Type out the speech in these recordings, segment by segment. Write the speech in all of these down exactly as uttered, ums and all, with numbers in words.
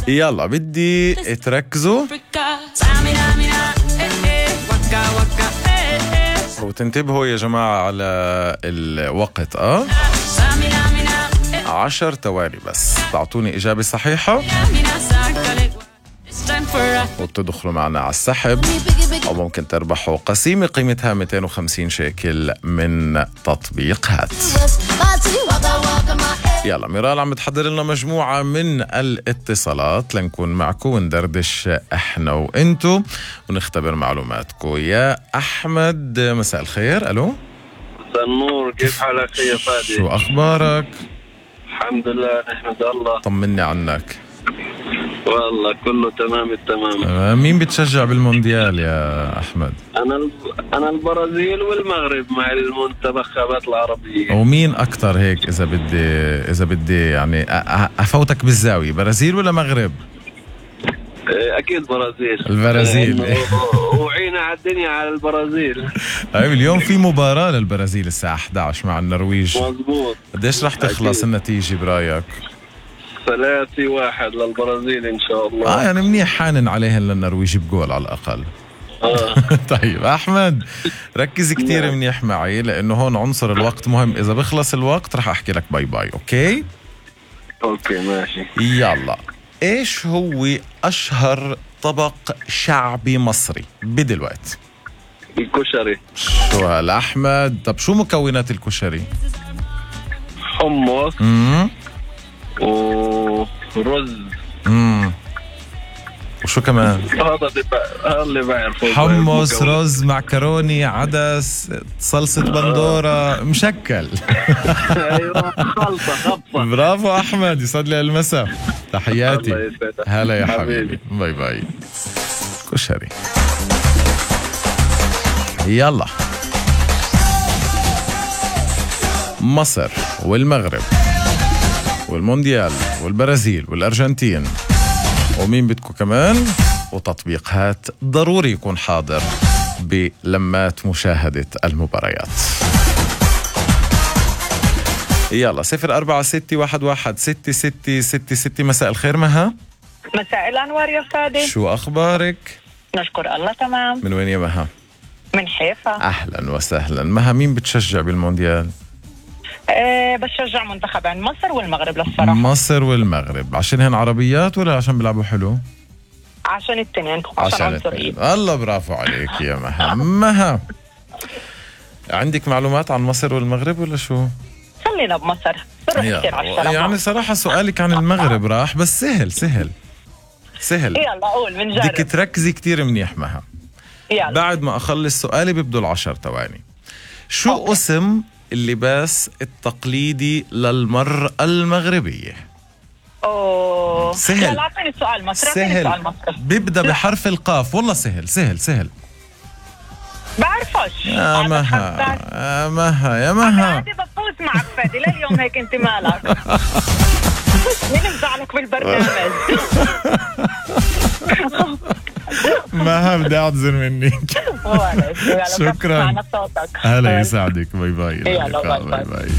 يلا بدي تركزوا وتنتبهوا يا جماعة على الوقت. اه عشر ثواني بس تعطوني إجابة صحيحة وبتدخلوا معنا على السحب، أو ممكن تربحوا قسيمة قيمتها مئتين وخمسين شيكل من تطبيق هات. يلا ميرال عم بتحضر لنا مجموعة من الاتصالات لنكون معكم وندردش احنا وانتو ونختبر معلوماتكم. يا أحمد مساء الخير. ألو مساء النور، كيف حالك يا فادي؟ شو أخبارك؟ الحمد لله نحمد الله. طمني عنك. والله كله تمام التمام. آه مين بتشجع بالمونديال يا أحمد؟ أنا أنا البرازيل والمغرب مع المنتخبات العربية. ومين أكتر هيك إذا بدي إذا بدي يعني أفوتك بالزاوية، برازيل ولا مغرب؟ أكيد برازيل. البرازيل وعينا على الدنيا على البرازيل. طيب اليوم في مباراة للبرازيل الساعة إحدى عشر مع النرويج. مظبوط. قديش رح تخلص النتيجة برأيك؟ ثلاثة واحد للبرازيل إن شاء الله. آه يعني منيح حانن عليهن للنرويج بجول على الأقل. آه. طيب أحمد ركز كتير منيح معي لأنه هون عنصر الوقت مهم. إذا بخلص الوقت رح أحكي لك باي باي. أوكي؟ أوكي ماشي. يلا إيش هو أشهر طبق شعبي مصري بدلوقتي؟ الكشري. شو هالأحمد؟ طب شو مكونات الكشري؟ حمص امم ورز. امم وشو كمان؟ هذا اللي اللي بعرفه. حمص، رز، معكروني، عدس، صلصة بندورة، مشكل. ايوه خلطة خبطة. برافو أحمد، يسعد لي المساء. تحياتي. هلا يا حبيبي. باي باي. كشري. يلا مصر والمغرب والمونديال والبرازيل والأرجنتين ومين بدكم كمان، وتطبيق هات ضروري يكون حاضر بلمات مشاهدة المباريات. يلا صفر أربعة ستة واحد واحد ستة ستة ستة ستة. مساء الخير مها. مساء الأنوار يا فادي. شو أخبارك؟ نشكر الله تمام. من وين يا مها؟ من حيفا. أهلا وسهلا مها. مين بتشجع بالمونديال؟ أه بشجع منتخبين مصر والمغرب للصراحة. مصر والمغرب عشان هن عربيات ولا عشان بيلعبوا حلو؟ عشان التنين، عشان عنصريين. الله برافو عليك يا مها. مها عندك معلومات عن مصر والمغرب ولا شو؟ خلينا بمصر. يعني صراحة سؤالك عن المغرب راح بس سهل سهل سهل. يلا قول بنجرب. بدك تركزي كتير منيح مها. يلا. بعد ما أخلص سؤالي بيبدو العشر ثواني. شو أوكي. اسم اللباس التقليدي للمرأة المغربية؟ اوه سهل. لا اعطيني السؤال مصري. سهل بيبدأ بحرف القاف. والله سهل سهل سهل. بعرفش يا مها يا مها يا مها. عادي بفوت معك فادي لليوم هيك انت مالك. مين مزعلك بالبرنامج؟ مها بدي اعتذر منك. شكرا. هلا يسعدك. باي باي. يلا باي باي.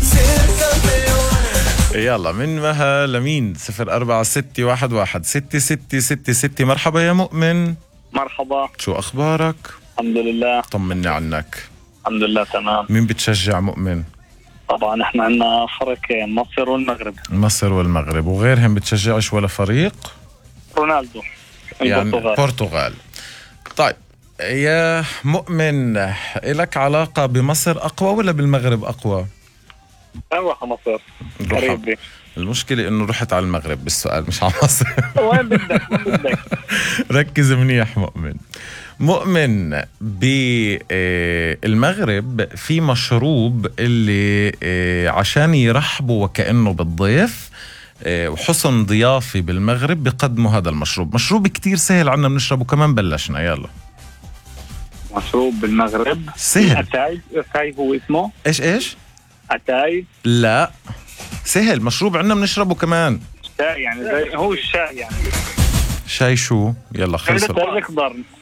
يلا من مها لمين؟ صفر أربعة ستة واحد واحد ستة ستة ستة ستة. مرحبا يا مؤمن. مرحبا. شو أخبارك؟ الحمد لله. طمني عنك. الحمد لله تمام. مين بتشجع مؤمن؟ طبعا احنا عندنا فريقين، مصر والمغرب. مصر والمغرب وغيرهم بتشجعش ولا فريق؟ رونالدو يعني البرتغال. برتغال. طيب يا مؤمن لك علاقة بمصر أقوى ولا بالمغرب أقوى؟ أروح مصر قريبي. المشكلة إنه رحت على المغرب بالسؤال مش على مصر. وين بدك وين بدك. ركز منيح مؤمن. مؤمن بالمغرب في مشروب اللي عشان يرحبوا وكأنه بالضيف وحسن ضيافي بالمغرب بقدموا هذا المشروب. مشروب كتير سهل عنا بنشربه كمان بلشنا. يلا مشروب بالمغرب سهل. أتاي. أتاي هو اسمه إيش إيش أتاي. لا سهل مشروب عنا بنشربه كمان. شاي يعني زي هو الشاي يعني. شاي شو؟ يلا خلص. الأخضر